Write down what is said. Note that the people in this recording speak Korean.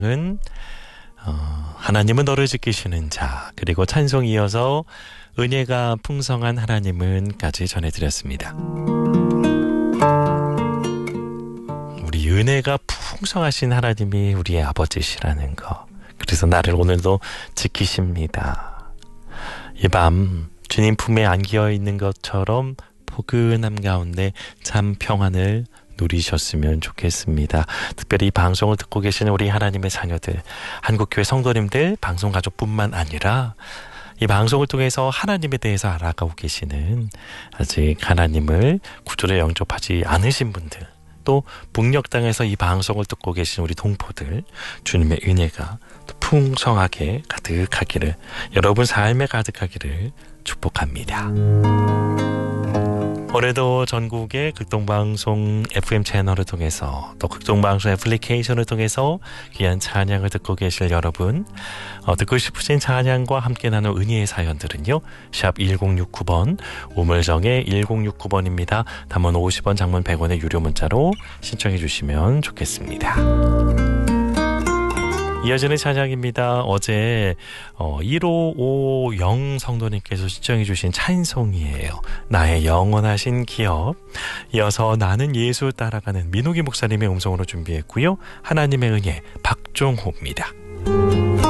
은 하나님은 너를 지키시는 자, 그리고 찬송 이어서 은혜가 풍성한 하나님은까지 전해드렸습니다. 우리 은혜가 풍성하신 하나님이 우리의 아버지시라는 거, 그래서 나를 오늘도 지키십니다. 이 밤 주님 품에 안기어 있는 것처럼 포근함 가운데 참 평안을 누리셨으면 좋겠습니다. 특별히 이 방송을 듣고 계시는 우리 하나님의 자녀들, 한국교회 성도님들, 방송 가족뿐만 아니라 이 방송을 통해서 하나님에 대해서 알아가고 계시는, 아직 하나님을 구주로 영접하지 않으신 분들, 또 북녘 땅에서 이 방송을 듣고 계신 우리 동포들, 주님의 은혜가 또 풍성하게 가득하기를, 여러분 삶에 가득하기를 축복합니다. 올해도 전국의 극동방송 FM 채널을 통해서, 또 극동방송 애플리케이션을 통해서 귀한 찬양을 듣고 계실 여러분, 듣고 싶으신 찬양과 함께 나눈 은혜의 사연들은요, 샵 1069번, 우물정의 1069번입니다. 단문 50원, 장문 100원의 유료 문자로 신청해 주시면 좋겠습니다. 이어지는 찬양입니다. 어제 1550 성도님께서 신청해 주신 찬송이에요. 나의 영원하신 기업. 이어서 나는 예수 따라가는 민호기 목사님의 음성으로 준비했고요. 하나님의 은혜, 박종호입니다.